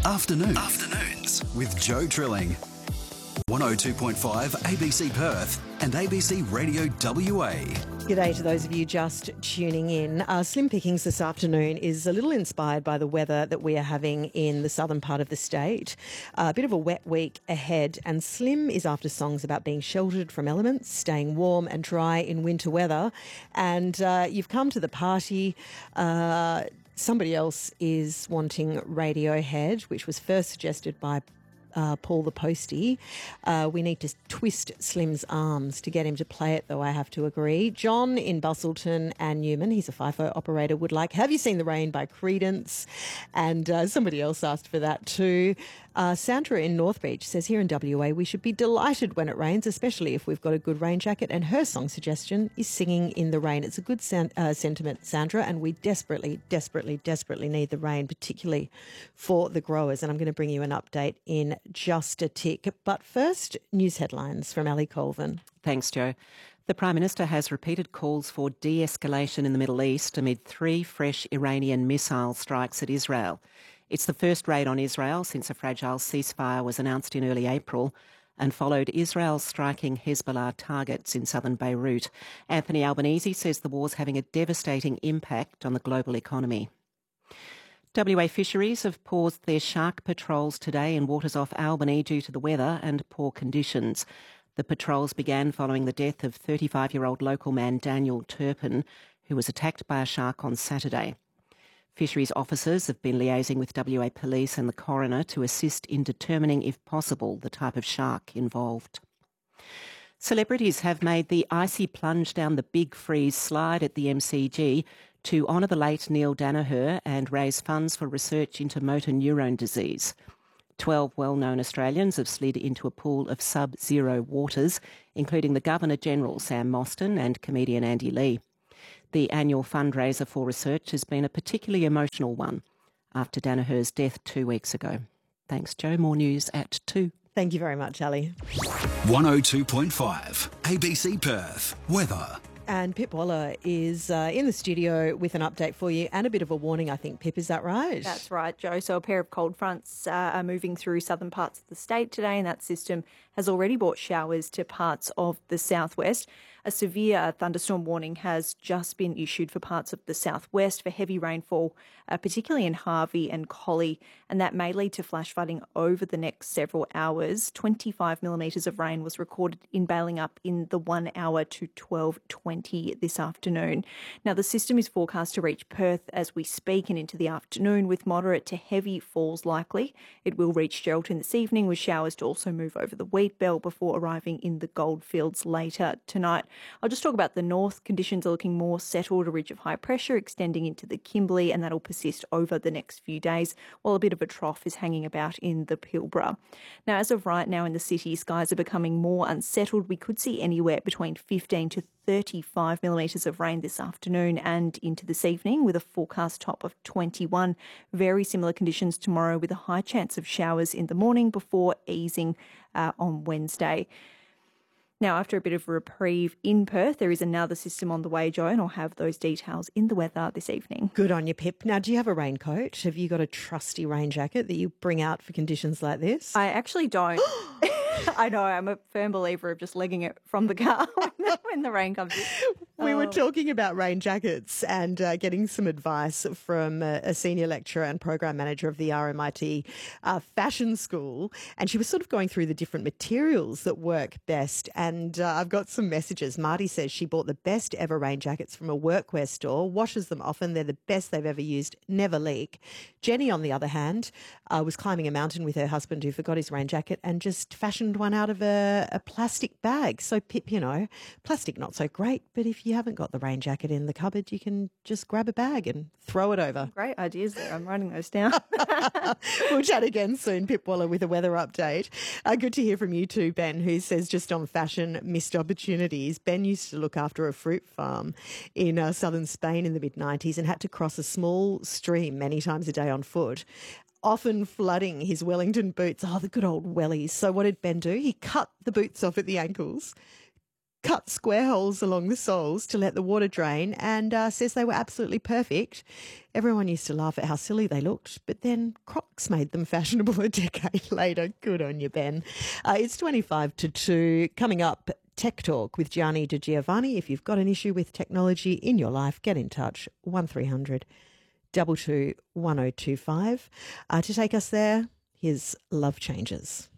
Afternoons with Joe Trilling. 102.5 ABC Perth and ABC Radio WA. G'day to those of you just tuning in. Slim Pickings this afternoon is a little inspired by the weather that we are having in the southern part of the state. A bit of a wet week ahead, and Slim is after songs about being sheltered from elements, staying warm and dry in winter weather. And you've come to the party. Somebody else is wanting Radiohead, which was first suggested by Paul the Postie. We need to twist Slim's arms to get him to play it, though, I have to agree. John in Bustleton and Newman, he's a FIFO operator, would like Have You Seen the Rain by Creedence? And somebody else asked for that too. Sandra in North Beach says, here in WA, we should be delighted when it rains, especially if we've got a good rain jacket. And her song suggestion is Singing in the Rain. It's a good sentiment, Sandra, and we desperately, desperately, desperately need the rain, particularly for the growers. And I'm going to bring you an update in just a tick. But first, news headlines from Ali Colvin. Thanks, Joe. The Prime Minister has repeated calls for de-escalation in the Middle East amid 3 fresh Iranian missile strikes at Israel. It's the first raid on Israel since a fragile ceasefire was announced in early April and followed Israel striking Hezbollah targets in southern Beirut. Anthony Albanese says the war's having a devastating impact on the global economy. WA Fisheries have paused their shark patrols today in waters off Albany due to the weather and poor conditions. The patrols began following the death of 35-year-old local man Daniel Turpin, who was attacked by a shark on Saturday. Fisheries officers have been liaising with WA Police and the coroner to assist in determining, if possible, the type of shark involved. Celebrities have made the icy plunge down the Big Freeze slide at the MCG to honour the late Neil Danaher and raise funds for research into motor neurone disease. 12 well-known Australians have slid into a pool of sub-zero waters, including the Governor-General Sam Mostyn and comedian Andy Lee. The annual fundraiser for research has been a particularly emotional one after Danaher's death 2 weeks ago. Thanks, Joe. More news at 2. Thank you very much, Ali. 102.5 ABC Perth. Weather. And Pip Waller is in the studio with an update for you and a bit of a warning, I think. Pip, is that right? That's right, Joe. So a pair of cold fronts are moving through southern parts of the state today, and that system has already brought showers to parts of the southwest. A severe thunderstorm warning has just been issued for parts of the southwest for heavy rainfall, particularly in Harvey and Collie, and that may lead to flash flooding over the next several hours. 25 millimetres of rain was recorded in Balingup in the 1 hour to 12:20 this afternoon. Now, the system is forecast to reach Perth as we speak and into the afternoon with moderate to heavy falls likely. It will reach Geraldton this evening with showers to also move over the wheat belt before arriving in the goldfields later tonight. I'll just talk about the north. Conditions are looking more settled, a ridge of high pressure extending into the Kimberley, and that'll persist over the next few days, while a bit of a trough is hanging about in the Pilbara. Now, as of right now in the city, skies are becoming more unsettled. We could see anywhere between 15 to 35 millimetres of rain this afternoon and into this evening with a forecast top of 21. Very similar conditions tomorrow with a high chance of showers in the morning before easing on Wednesday. Now, after a bit of a reprieve in Perth, there is another system on the way, Joe, and I'll have those details in the weather this evening. Good on you, Pip. Now, do you have a raincoat? Have you got a trusty rain jacket that you bring out for conditions like this? I actually don't. I know, I'm a firm believer of just legging it from the car when the rain comes in. We were talking about rain jackets and getting some advice from a senior lecturer and program manager of the RMIT Fashion School. And she was sort of going through the different materials that work best. And I've got some messages. Marty says she bought the best ever rain jackets from a workwear store, washes them often. They're the best they've ever used, never leak. Jenny, on the other hand, was climbing a mountain with her husband who forgot his rain jacket and just fashioned one out of a plastic bag. So, Pip, you know, plastic not so great, but if you haven't got the rain jacket in the cupboard, you can just grab a bag and throw it over. Great ideas there. I'm writing those down. We'll chat again soon, Pip Waller, with a weather update. Good to hear from you too, Ben, who says just on fashion, missed opportunities. Ben used to look after a fruit farm in southern Spain in the mid-90s and had to cross a small stream many times a day on foot, often flooding his Wellington boots. Oh, the good old wellies. So what did Ben do? He cut the boots off at the ankles, cut square holes along the soles to let the water drain, and says they were absolutely perfect. Everyone used to laugh at how silly they looked, but then Crocs made them fashionable a decade later. Good on you, Ben. It's 25 to 2. Coming up, Tech Talk with Gianni Di Giovanni. If you've got an issue with technology in your life, get in touch, 1300 22 1025. To take us there, here's Love Changes.